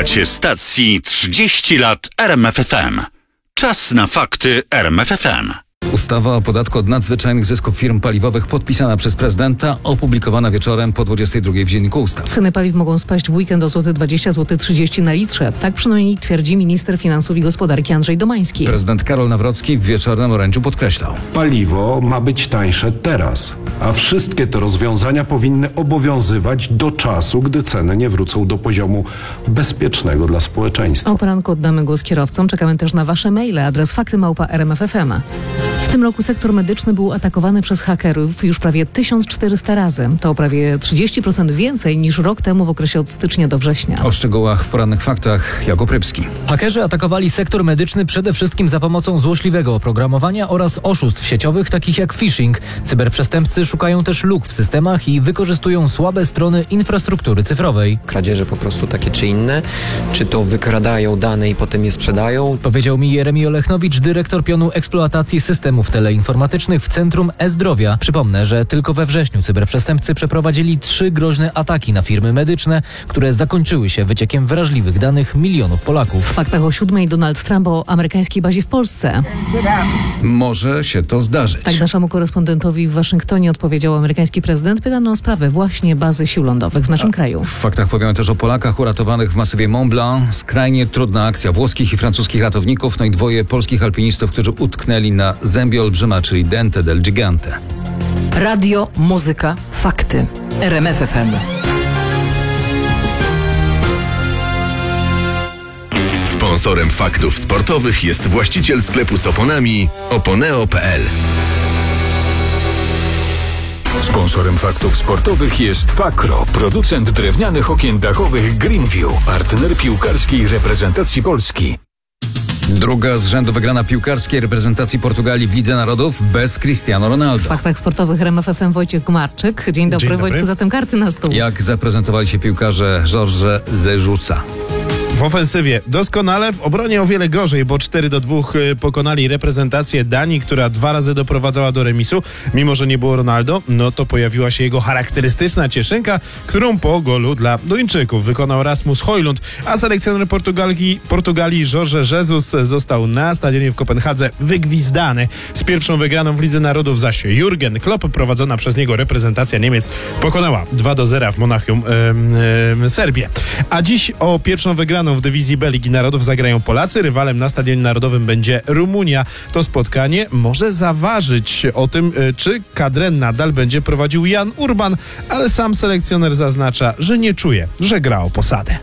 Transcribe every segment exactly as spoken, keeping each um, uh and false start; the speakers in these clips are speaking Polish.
Słuchacie stacji trzydzieści lat R M F F M. Czas na fakty R M F F M. Ustawa o podatku od nadzwyczajnych zysków firm paliwowych podpisana przez prezydenta, opublikowana wieczorem po dwudziestej drugiej w Dzienniku Ustaw. Ceny paliw mogą spaść w weekend o złoty dwadzieścia, złoty trzydzieści na litrze. Tak przynajmniej twierdzi minister finansów i gospodarki Andrzej Domański. Prezydent Karol Nawrocki w wieczornym orędziu podkreślał: Paliwo ma być tańsze teraz, a wszystkie te rozwiązania powinny obowiązywać do czasu, gdy ceny nie wrócą do poziomu bezpiecznego dla społeczeństwa. O poranku oddamy głos kierowcom. Czekamy też na wasze maile. Adres fakty małpa r m f f m. W tym roku sektor medyczny był atakowany przez hakerów już prawie tysiąc czterysta razy. To prawie trzydzieści procent więcej niż rok temu w okresie od stycznia do września. O szczegółach w porannych faktach Jakub Rybski. Hakerzy atakowali sektor medyczny przede wszystkim za pomocą złośliwego oprogramowania oraz oszustw sieciowych takich jak phishing. Cyberprzestępcy szukają też luk w systemach i wykorzystują słabe strony infrastruktury cyfrowej. Kradzieże po prostu takie czy inne, czy to wykradają dane i potem je sprzedają. Powiedział mi Jeremi Olechnowicz, dyrektor pionu eksploatacji systemów teleinformatycznych w Centrum E-Zdrowia. Przypomnę, że tylko we wrześniu cyberprzestępcy przeprowadzili trzy groźne ataki na firmy medyczne, które zakończyły się wyciekiem wrażliwych danych milionów Polaków. W faktach o siódmej Donald Trump o amerykańskiej bazie w Polsce. Może się to zdarzyć. Tak naszemu korespondentowi w Waszyngtonie odpowiedział amerykański prezydent, pytany o sprawę właśnie bazy sił lądowych w naszym kraju. W faktach powiemy też o Polakach uratowanych w masywie Mont Blanc. Skrajnie trudna akcja włoskich i francuskich ratowników, no i dwoje polskich alpinistów, którzy utknęli na zębie olbrzyma, czyli Dente del Gigante. Radio, muzyka, fakty. R M F F M. Sponsorem faktów sportowych jest właściciel sklepu z oponami oponeo kropka p l. Sponsorem faktów sportowych jest Fakro, producent drewnianych okien dachowych Greenview, partner piłkarskiej reprezentacji Polski. Druga z rzędu wygrana piłkarskiej reprezentacji Portugalii w Lidze Narodów bez Cristiano Ronaldo. W faktach sportowych R M F F M Wojciech Gmarczyk. Dzień dobry, Dzień dobry. Wojtku, zatem karty na stół. Jak zaprezentowali się piłkarze Jorge Jesusa? W ofensywie doskonale, w obronie o wiele gorzej, bo cztery do dwóch pokonali reprezentację Danii, która dwa razy doprowadzała do remisu. Mimo że nie było Ronaldo, no to pojawiła się jego charakterystyczna cieszynka, którą po golu dla Duńczyków wykonał Rasmus Højlund, a selekcjoner Portugalii, Portugalii Jorge Jesus został na stadionie w Kopenhadze wygwizdany. Z pierwszą wygraną w Lidze Narodów zaś Jurgen Klopp, prowadzona przez niego reprezentacja Niemiec, pokonała dwa do zera w Monachium yy, yy, Serbię. A dziś o pierwszą wygraną w dywizji B Ligi Narodów zagrają Polacy. Rywalem na Stadionie Narodowym będzie Rumunia. To spotkanie może zaważyć o tym, czy kadrę nadal będzie prowadził Jan Urban, ale sam selekcjoner zaznacza, że nie czuje, że gra o posadę.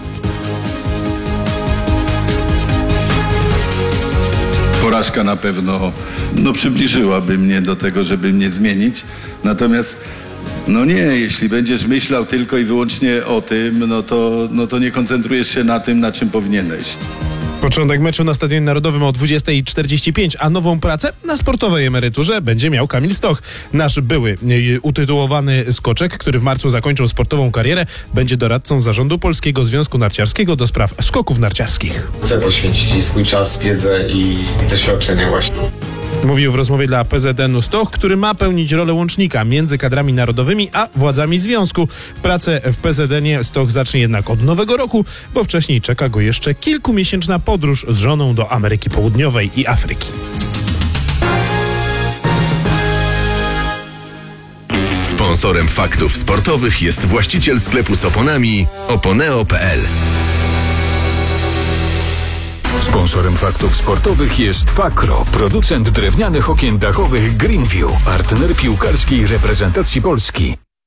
Porażka na pewno no, przybliżyłaby mnie do tego, żeby mnie zmienić. Natomiast no nie, jeśli będziesz myślał tylko i wyłącznie o tym, no to, no to nie koncentrujesz się na tym, na czym powinieneś. Początek meczu na Stadionie Narodowym o dwudziestej czterdzieści pięć, a nową pracę na sportowej emeryturze będzie miał Kamil Stoch. Nasz były y, utytułowany skoczek, który w marcu zakończył sportową karierę, będzie doradcą zarządu Polskiego Związku Narciarskiego do spraw skoków narciarskich. Chcę poświęcić swój czas, wiedzę i doświadczenie właśnie. Mówił w rozmowie dla P Z N u Stoch, który ma pełnić rolę łącznika między kadrami narodowymi a władzami związku. Pracę w P Z N-ie Stoch zacznie jednak od nowego roku, bo wcześniej czeka go jeszcze kilkumiesięczna podróż z żoną do Ameryki Południowej i Afryki. Sponsorem faktów sportowych jest właściciel sklepu z oponami oponeo kropka p l. Sponsorem faktów sportowych jest Fakro, producent drewnianych okien dachowych Greenview, partner piłkarskiej reprezentacji Polski.